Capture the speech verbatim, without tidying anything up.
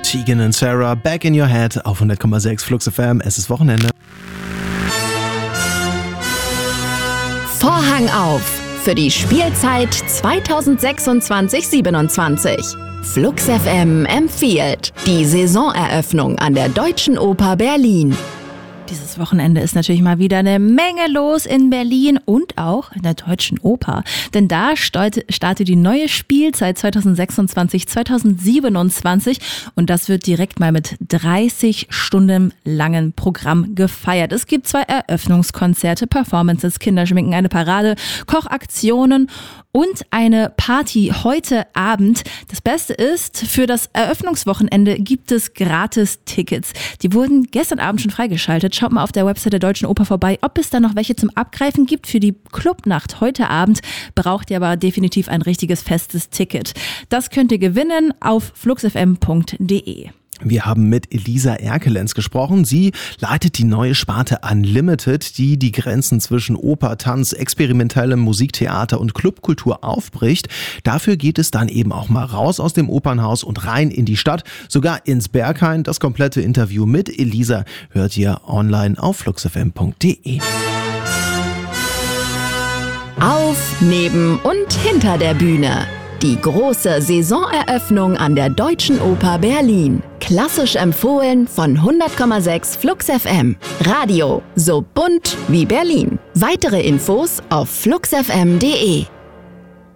Tegan und Sarah, Back in Your Head auf hundert Komma sechs Flux F M. Es ist Wochenende. Vorhang auf für die Spielzeit zweitausendsechsundzwanzig siebenundzwanzig. Flux F M empfiehlt die Saisoneröffnung an der Deutschen Oper Berlin. Dieses Wochenende ist natürlich mal wieder eine Menge los in Berlin und auch in der Deutschen Oper. Denn da startet die neue Spielzeit zweitausendsechsundzwanzig zweitausendsiebenundzwanzig und das wird direkt mal mit dreißig Stunden langen Programm gefeiert. Es gibt zwei Eröffnungskonzerte, Performances, Kinderschminken, eine Parade, Kochaktionen und eine Party heute Abend. Das Beste ist, für das Eröffnungswochenende gibt es gratis Tickets. Die wurden gestern Abend schon freigeschaltet. Schaut mal auf der Website der Deutschen Oper vorbei, ob es da noch welche zum Abgreifen gibt. Für die Clubnacht heute Abend braucht ihr aber definitiv ein richtiges festes Ticket. Das könnt ihr gewinnen auf fluxfm punkt de. Wir haben mit Elisa Erkelenz gesprochen. Sie leitet die neue Sparte Unlimited, die die Grenzen zwischen Oper, Tanz, experimentellem Musiktheater und Clubkultur aufbricht. Dafür geht es dann eben auch mal raus aus dem Opernhaus und rein in die Stadt, sogar ins Berghain. Das komplette Interview mit Elisa hört ihr online auf fluxfm punkt de. Auf, neben und hinter der Bühne. Die große Saisoneröffnung an der Deutschen Oper Berlin. Klassisch empfohlen von hundert Komma sechs Flux F M. Radio so bunt wie Berlin. Weitere Infos auf fluxfm punkt de.